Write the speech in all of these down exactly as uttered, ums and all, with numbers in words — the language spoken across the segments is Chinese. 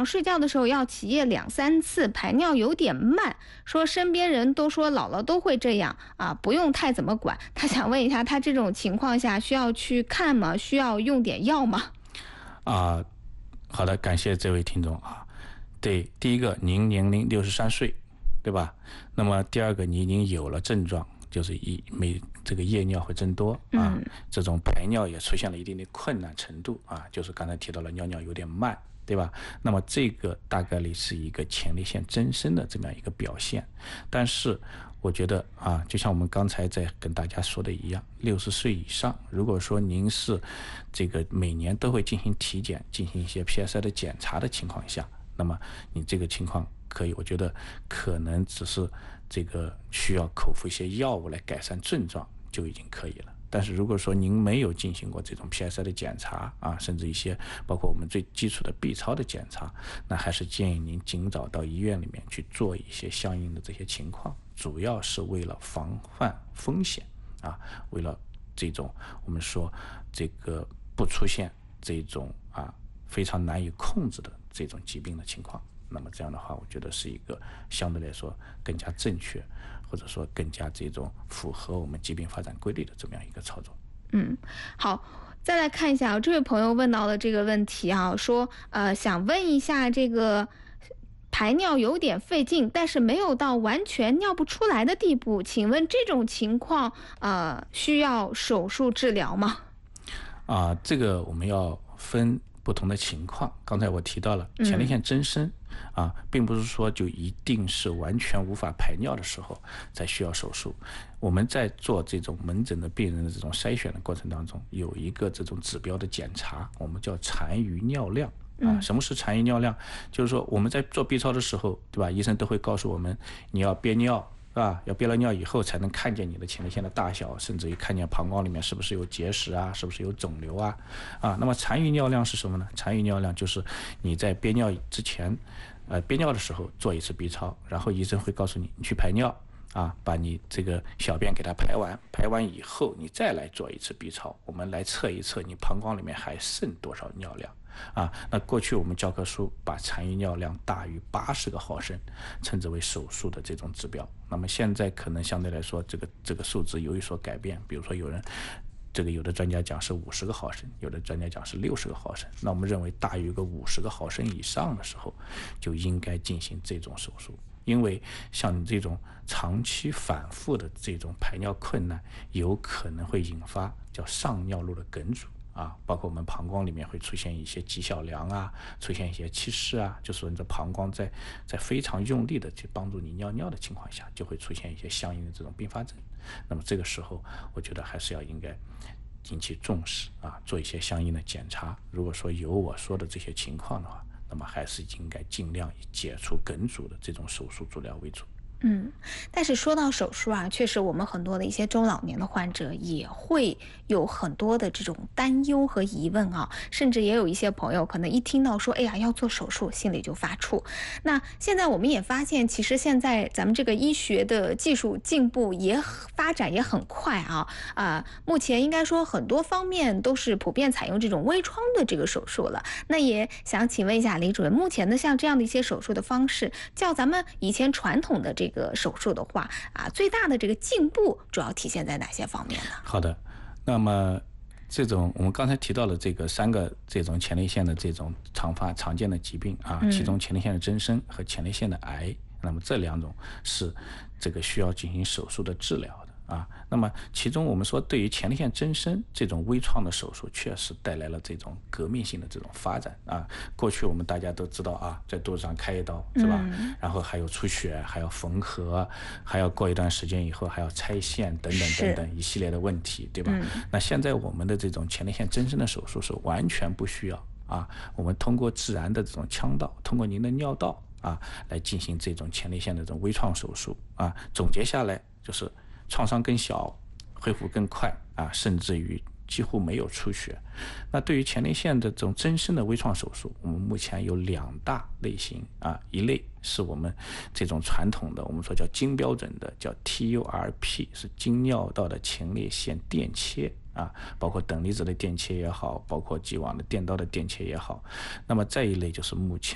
上睡觉的时候要起夜两三次，排尿有点慢，说身边人都说姥姥都会这样啊，不用太怎么管。他想问一下，他这种情况下需要去看吗？需要用点药吗？ 啊，好的，感谢这位听众啊。对，第一个，您年龄六十三岁，对吧？那么第二个，你已经有了症状，就是一每这个夜尿会增多啊， 嗯、 这种排尿也出现了一定的困难程度啊，就是刚才提到了尿尿有点慢，对吧？那么这个大概率是一个前列腺增生的这么样一个表现。但是我觉得啊，就像我们刚才在跟大家说的一样，六十岁以上，如果说您是这个每年都会进行体检，进行一些 P S I 的检查的情况下，那么你这个情况可以，我觉得可能只是这个需要口服一些药物来改善症状就已经可以了。但是如果说您没有进行过这种 P S I 的检查啊，甚至一些包括我们最基础的 B 超的检查，那还是建议您尽早到医院里面去做一些相应的这些情况，主要是为了防范风险啊，为了这种我们说这个不出现这种啊非常难以控制的这种疾病的情况。那么这样的话，我觉得是一个相对来说更加正确，或者说更加这种符合我们疾病发展规律的这么样一个操作。 嗯，好，再来看一下、哦、这位朋友问到了这个问题啊，说呃想问一下，这个排尿有点费劲，但是没有到完全尿不出来的地步，请问这种情况呃需要手术治疗吗？ 啊，这个我们要分不同的情况。刚才我提到了前列腺增生、嗯、啊，并不是说就一定是完全无法排尿的时候才需要手术。我们在做这种门诊的病人的这种筛选的过程当中，有一个这种指标的检查，我们叫残余尿量啊。什么是残余尿量？就是说我们在做 B 超的时候，对吧？医生都会告诉我们，你要憋尿。啊，要憋了尿以后才能看见你的前列腺的大小，甚至于看见膀胱里面是不是有结石啊，是不是有肿瘤啊？啊，那么残余尿量是什么呢？残余尿量就是你在憋尿之前，呃，憋尿的时候做一次 B 超，然后医生会告诉你，你去排尿啊，把你这个小便给它排完，排完以后你再来做一次 B 超，我们来测一测你膀胱里面还剩多少尿量。啊，那过去我们教科书把残余尿量大于八十个毫升称之为手术的这种指标。那么现在可能相对来说，这个这个数字有所改变。比如说有人，这个有的专家讲是五十个毫升，有的专家讲是六十个毫升。那我们认为大于个五十个毫升以上的时候，就应该进行这种手术。因为像你这种长期反复的这种排尿困难，有可能会引发叫上尿路的梗阻。啊，包括我们膀胱里面会出现一些肌小梁啊，出现一些气室啊，就是说你的膀胱在在非常用力的去帮助你尿尿的情况下，就会出现一些相应的这种并发症。那么这个时候，我觉得还是要应该引起重视啊，做一些相应的检查。如果说有我说的这些情况的话，那么还是应该尽量以解除梗阻的这种手术治疗为主。 嗯，但是说到手术啊，确实我们很多的一些中老年的患者也会有很多的这种担忧和疑问啊，甚至也有一些朋友可能一听到说，哎呀要做手术，心里就发怵。那现在我们也发现，其实现在咱们这个医学的技术进步也发展也很快啊，啊、呃，目前应该说很多方面都是普遍采用这种微创的这个手术了。那也想请问一下李主任，目前的像这样的一些手术的方式，较咱们以前传统的这个这个手术的话啊，最大的这个进步主要体现在哪些方面呢？ 好的，那么这种我们刚才提到了这个三个这种前列腺的这种常发常见的疾病啊， 嗯、 其中前列腺的增生和前列腺的癌，那么这两种是这个需要进行手术的治疗的。啊，那么其中我们说，对于前列腺增生这种微创的手术，确实带来了这种革命性的这种发展啊。过去我们大家都知道啊，在肚子上开一刀是吧？ 嗯、 然后还有出血，还要缝合，还要过一段时间以后还要拆线等等等等一系列的问题，对吧？ 嗯、 那现在我们的这种前列腺增生的手术是完全不需要啊，我们通过自然的这种腔道，通过您的尿道啊，来进行这种前列腺的这种微创手术啊。总结下来就是创伤更小，恢复更快啊，甚至于几乎没有出血。那对于前列腺的这种增生的微创手术，我们目前有两大类型啊，一类是我们这种传统的，我们说叫金标准的，叫 T U R P， 是经尿道的前列腺电切啊，包括等离子的电切也好，包括既往的电刀的电切也好。那么再一类就是目前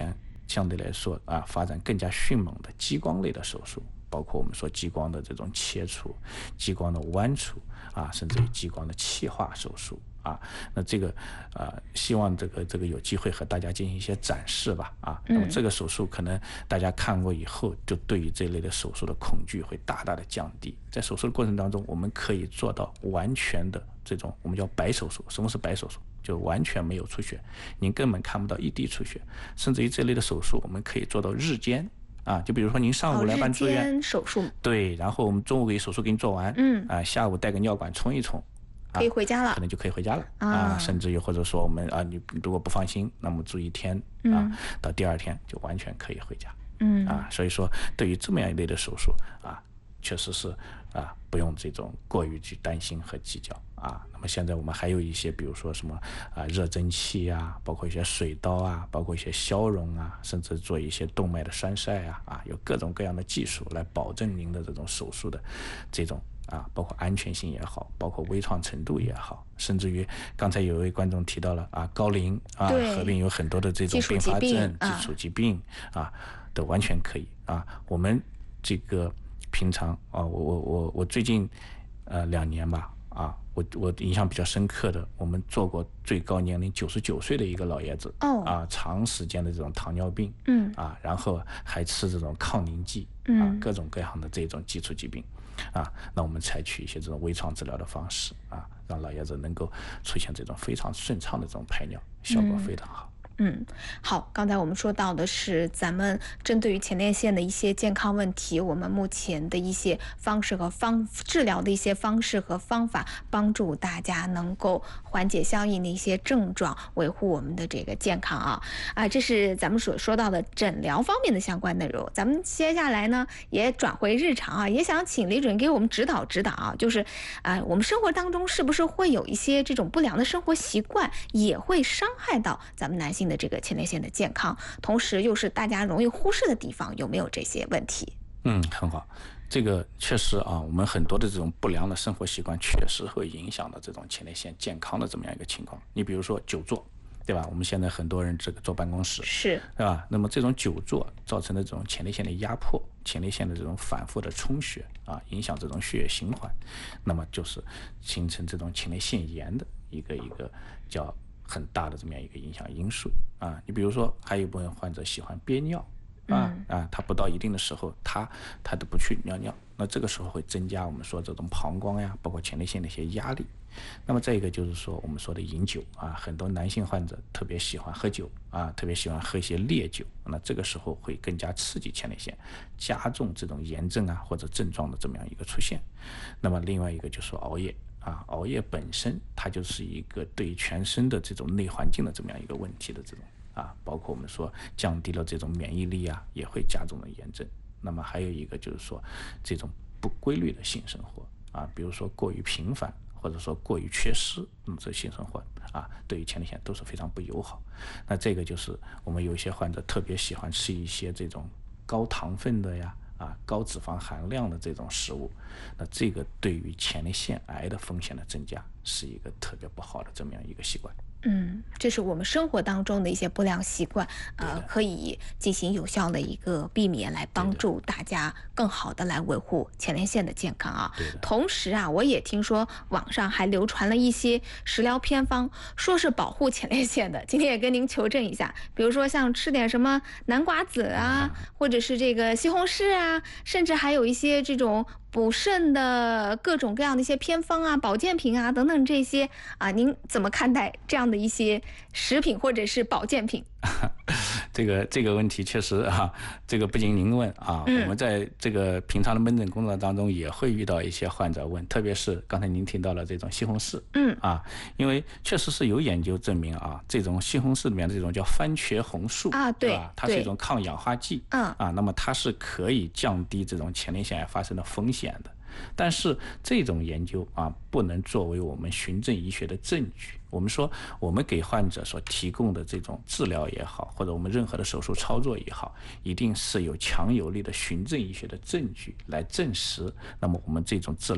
相对来说啊发展更加迅猛的激光类的手术，包括我们说激光的这种切除、激光的剜除啊，甚至于激光的气化手术啊。那这个呃，希望这个这个有机会和大家进行一些展示吧啊。那么这个手术可能大家看过以后，就对于这类的手术的恐惧会大大的降低。在手术的过程当中，我们可以做到完全的这种我们叫白手术。什么是白手术？就完全没有出血，您根本看不到一滴出血。甚至于这类的手术，我们可以做到日间。啊，就比如说您上午来办住院、 哦、手术， 对，然后我们中午给手术给你做完， 嗯， 啊，下午带个尿管冲一冲， 可以回家了， 可能就可以回家了啊, 啊。 甚至于或者说我们啊，你如果不放心，那么住一天啊， 嗯、 到第二天就完全可以回家， 嗯啊，所以说对于这么样一类的手术啊，确实是啊，不用这种过于去担心和计较啊。那么现在我们还有一些，比如说什么啊热蒸汽啊，包括一些水刀啊，包括一些消融啊，甚至做一些动脉的栓塞啊，啊，有各种各样的技术来保证您的这种手术的这种啊，包括安全性也好，包括微创程度也好，甚至于刚才有一位观众提到了啊高龄啊，合并有很多的这种并发症、基础疾病啊，都完全可以啊。我们这个平常啊，我我我我最近呃两年吧。啊，我我印象比较深刻的，我们做过最高年龄九十九岁的一个老爷子， 哦， 啊，长时间的这种糖尿病， 嗯， 啊，然后还吃这种抗凝剂， 嗯， 啊，各种各样的这种基础疾病，啊，那我们采取一些这种微创治疗的方式，啊，让老爷子能够出现这种非常顺畅的这种排尿，效果非常好。 嗯嗯，好，刚才我们说到的是咱们针对于前列腺的一些健康问题，我们目前的一些方式和方治疗的一些方式和方法，帮助大家能够缓解相应的一些症状，维护我们的这个健康啊啊，这是咱们所说到的诊疗方面的相关内容。咱们接下来呢，也转回日常啊，也想请李准给我们指导指导啊，就是啊，我们生活当中是不是会有一些这种不良的生活习惯，也会伤害到咱们男性的这个前列腺的健康，同时又是大家容易忽视的地方，有没有这些问题？ 嗯，很好，这个确实啊，我们很多的这种不良的生活习惯确实会影响到这种前列腺健康的这么样一个情况。你比如说久坐，对吧？我们现在很多人这个坐办公室， 是， 对吧？那么这种久坐造成的这种前列腺的压迫，前列腺的这种反复的充血啊，影响这种血液循环，那么就是形成这种前列腺炎的一个一个叫很大的这么样一个影响因素啊。你比如说，还有一部分患者喜欢憋尿。啊啊，他不到一定的时候，他他都不去尿尿，那这个时候会增加我们说这种膀胱呀，包括前列腺的一些压力。那么再一个就是说，我们说的饮酒啊，很多男性患者特别喜欢喝酒啊，特别喜欢喝一些烈酒，那这个时候会更加刺激前列腺，加重这种炎症啊或者症状的这么样一个出现。那么另外一个就是说熬夜啊，熬夜本身它就是一个对全身的这种内环境的这么样一个问题的这种。啊，包括我们说降低了这种免疫力啊，也会加重了炎症。那么还有一个就是说，这种不规律的性生活啊，比如说过于频繁，或者说过于缺失，那么这性生活啊，对于前列腺都是非常不友好。那这个就是我们有一些患者特别喜欢吃一些这种高糖分的呀，啊，高脂肪含量的这种食物，那这个对于前列腺癌的风险的增加是一个特别不好的这么样一个习惯。 嗯，这是我们生活当中的一些不良习惯，呃，可以进行有效的一个避免，来帮助大家更好的来维护前列腺的健康啊。同时啊，我也听说网上还流传了一些食疗偏方，说是保护前列腺的。今天也跟您求证一下，比如说像吃点什么南瓜子啊，或者是这个西红柿啊，甚至还有一些这种补肾的各种各样的一些偏方啊、保健品啊等等这些啊，您怎么看待这样的一些食品或者是保健品？ 这个这个问题确实啊，这个不仅您问啊，嗯、我们在这个平常的门诊工作当中也会遇到一些患者问，特别是刚才您提到了这种西红柿， 嗯啊，因为确实是有研究证明啊，这种西红柿里面的这种叫番茄红素啊，对， 啊，它是一种抗氧化剂， 嗯啊，那么它是可以降低这种前列腺癌发生的风险的。但是这种研究啊，不能作为我们循证医学的证据。我们说，我们给患者所提供的这种治疗也好，或者我们任何的手术操作也好，一定是有强有力的循证医学的证据来证实，那么我们这种治疗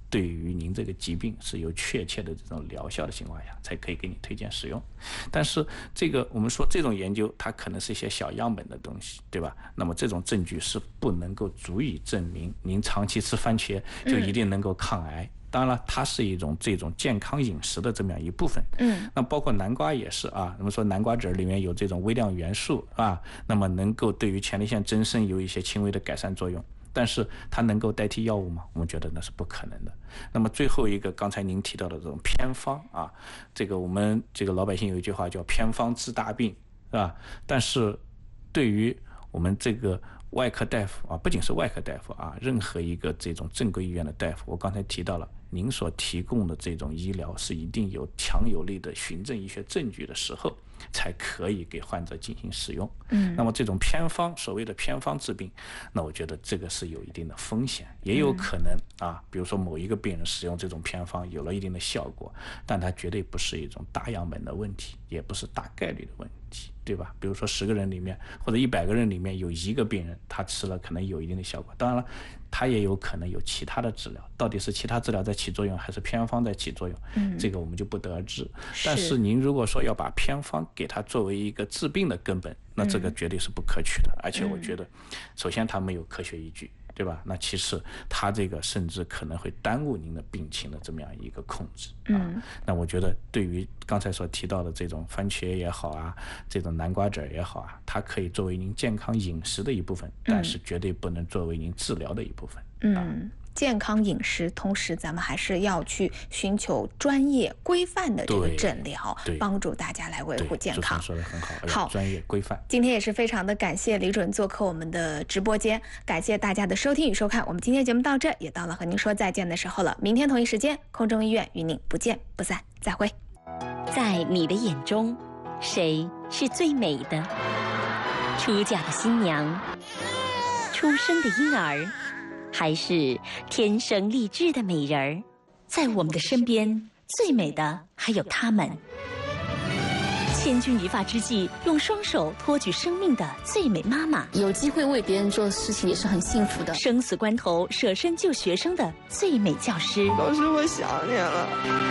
对于您这个疾病是有确切的这种疗效的情况下，才可以给你推荐使用。但是这个我们说这种研究，它可能是一些小样本的东西，对吧？那么这种证据是不能够足以证明您长期吃番茄就一定能够抗癌。嗯，当然了，它是一种这种健康饮食的这么样一部分。嗯，那包括南瓜也是啊。那么说南瓜籽里面有这种微量元素啊，那么能够对于前列腺增生有一些轻微的改善作用。但是它能够代替药物吗？我们觉得那是不可能的。那么最后一个，刚才您提到的这种偏方啊，这个我们这个老百姓有一句话叫偏方治大病，是吧？但是对于我们这个外科大夫啊，不仅是外科大夫啊，任何一个这种正规医院的大夫，我刚才提到了，您所提供的这种医疗是一定有强有力的循证医学证据的时候，才可以给患者进行使用。嗯，那么这种偏方，所谓的偏方治病，那我觉得这个是有一定的风险，也有可能啊，比如说某一个病人使用这种偏方有了一定的效果，但它绝对不是一种大样本的问题，也不是大概率的问题，对吧？比如说十个人里面或者一百个人里面有一个病人他吃了可能有一定的效果，当然了，他也有可能有其他的治疗，到底是其他治疗在起作用还是偏方在起作用，嗯，这个我们就不得而知。但是您如果说要把偏方给它作为一个治病的根本，那这个绝对是不可取的。嗯，而且我觉得首先它没有科学依据，对吧？那其次它这个甚至可能会耽误您的病情的这么样一个控制。嗯，啊，那我觉得对于刚才所提到的这种番茄也好啊，这种南瓜籽也好啊，它可以作为您健康饮食的一部分，但是绝对不能作为您治疗的一部分。 嗯，啊，健康饮食，同时咱们还是要去寻求专业规范的这个诊疗，帮助大家来维护健康。 说得很好， 好， 专业规范。 今天也是非常的感谢李准做客我们的直播间，感谢大家的收听与收看。我们今天节目到这，也到了和您说再见的时候了。明天同一时间，空中医院与您不见不散，再会。 在你的眼中，谁是最美的？出嫁的新娘，出生的婴儿，还是天生丽质的美人儿？在我们的身边，最美的还有她们。千钧一发之际，用双手托举生命的最美妈妈， 有机会为别人做事情也是很幸福的。 生死关头舍身救学生的最美教师。 老师，我想你了。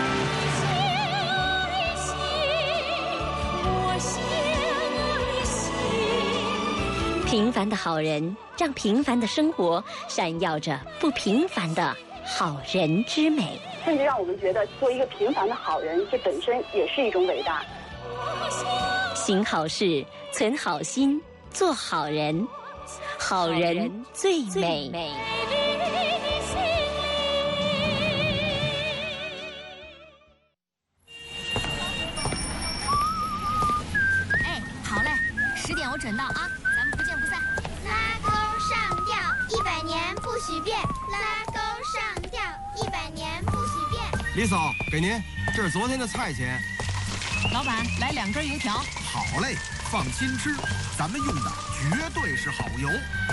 平凡的好人，让平凡的生活闪耀着不平凡的好人之美， 甚至让我们觉得做一个平凡的好人，这本身也是一种伟大。 行好事，存好心，做好人，好人最美。 哎，好嘞，十点我准到啊，咱们不见不散。 拉钩上吊，一百年不许变。拉钩上吊，一百年不许变。 李嫂，给您，这是昨天的菜钱。 老板，来两根油条。 好嘞，放心吃，咱们用的绝对是好油。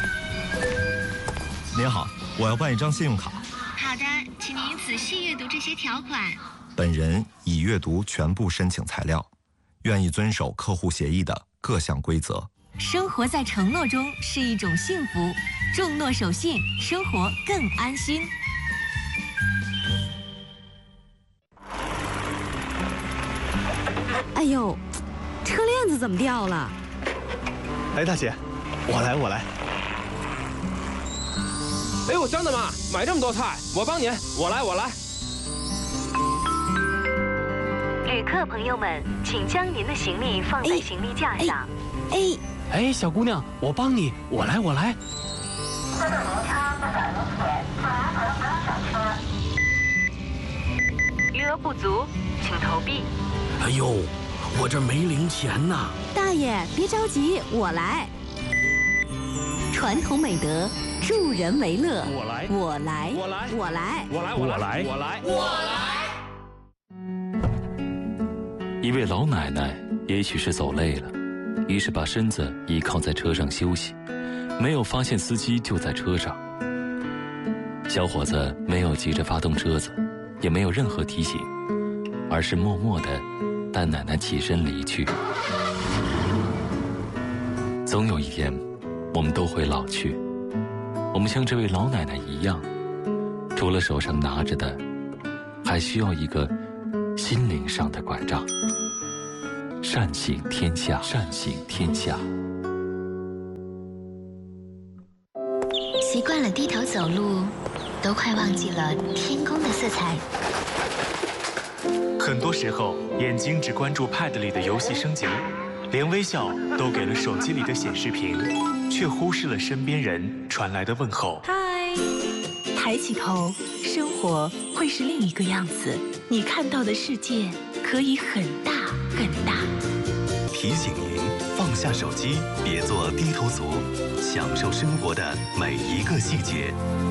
您好，我要办一张信用卡。 好的，请您仔细阅读这些条款。 本人已阅读全部申请材料，愿意遵守客户协议的各项规则。 生活在承诺中是一种幸福，重诺守信，生活更安心。 哎呦，车链子怎么掉了？ 哎，大姐，我来，我来。 哎呦，张大妈，买这么多菜，我帮您，我来，我来。 旅客朋友们，请将您的行李放在行李架上。 哎， 哎，小姑娘，我帮你，我来，我来。 余额不足，请投币。 哎呦，我这没零钱呐！ 大爷，别着急，我来。传统美德，助人为乐。 我来， 我来， 我来， 我来， 我来，我来，我来，我来。 一位老奶奶也许是走累了，于是把身子倚靠在车上休息，没有发现司机就在车上。小伙子没有急着发动车子，也没有任何提醒，而是默默地带奶奶起身离去。总有一天，我们都会老去，我们像这位老奶奶一样， 除了手上拿着的，还需要一个心灵上的拐杖。善行天下，善行天下。 习惯了低头走路，都快忘记了天空的色彩。 很多时候，眼睛只关注 Pad 里的游戏升级，连微笑都给了手机里的显示屏，却忽视了身边人传来的问候。 嗨，抬起头，生活会是另一个样子。你看到的世界可以很大很大。 提醒您放下手机，别做低头族，享受生活的每一个细节。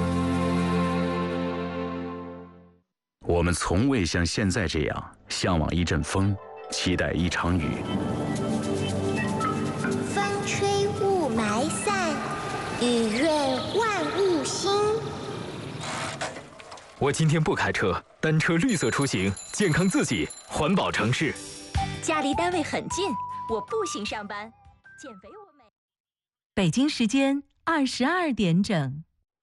我们从未像现在这样向往一阵风，期待一场雨。 风吹雾霾散，雨润万物兴。 我今天不开车，单车绿色出行，健康自己，环保城市。 家离单位很近，我步行上班，减肥我美。 北京时间二十二点整。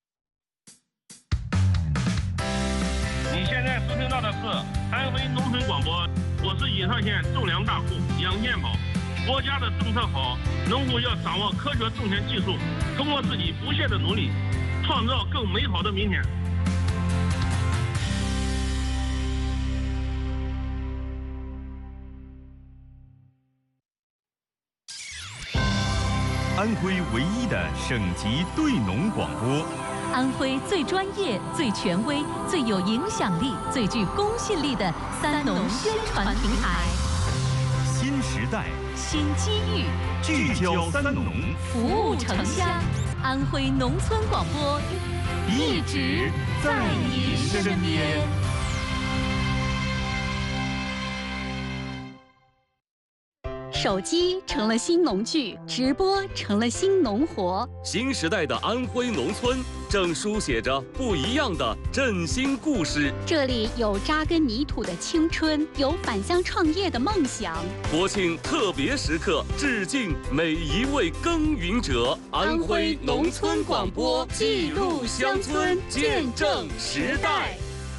你现在收听到的是安徽农村广播，我是颐川县种粮大户杨建宝。国家的政策好，农户要掌握科学种田技术，通过自己不懈的努力，创造更美好的明天。 安徽唯一的省级对农广播， 安徽最专业、最权威、最有影响力、最具公信力的三农宣传平台。 新时代， 新机遇， 聚焦三农， 服务城乡。安徽农村广播，一直在您身边。 手机成了新农具，直播成了新农活。 新时代的安徽农村正书写着不一样的振兴故事。 这里有扎根泥土的青春，有返乡创业的梦想。 国庆特别时刻，致敬每一位耕耘者。安徽农村广播，记录乡村，见证时代。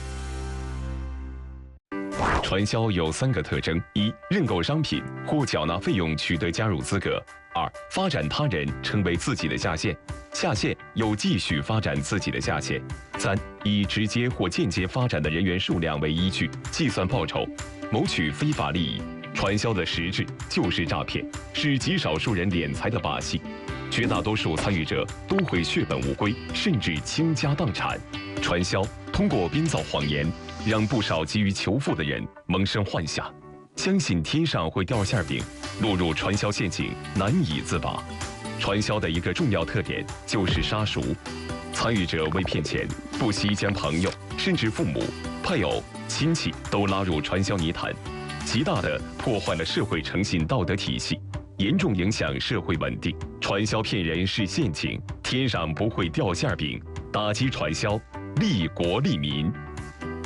传销有三个特征：一、认购商品或缴纳费用取得加入资格；二、发展他人成为自己的下线，下线又继续发展自己的下线；三、以直接或间接发展的人员数量为依据计算报酬，谋取非法利益。传销的实质就是诈骗，是极少数人敛财的把戏，绝大多数参与者都会血本无归，甚至倾家荡产。传销通过编造谎言，让不少急于求富的人萌生幻想，相信天上会掉馅饼，落入传销陷阱难以自拔。传销的一个重要特点就是杀熟，参与者为骗钱，不惜将朋友甚至父母、配偶、亲戚都拉入传销泥潭，极大地破坏了社会诚信道德体系，严重影响社会稳定。传销骗人是陷阱，天上不会掉馅饼。打击传销，利国利民。